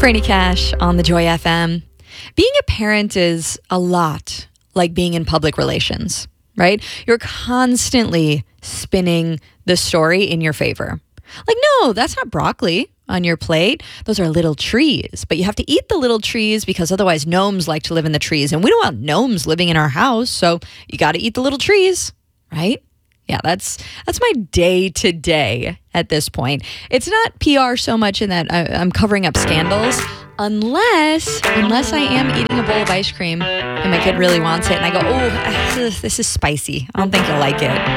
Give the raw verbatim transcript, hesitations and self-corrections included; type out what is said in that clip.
Franny Cash on the Joy F M. Being a parent is a lot like being in public relations, right? You're constantly spinning the story in your favor. Like, no, that's not broccoli on your plate. Those are little trees, but you have to eat the little trees because otherwise gnomes like to live in the trees, and we don't want gnomes living in our house, so you got to eat the little trees, right? Yeah, that's that's my day to day at this point. It's not P R so much in that I, I'm covering up scandals, unless unless I am eating a bowl of ice cream and my kid really wants it, and I go, oh, this is spicy. I don't think you'll like it.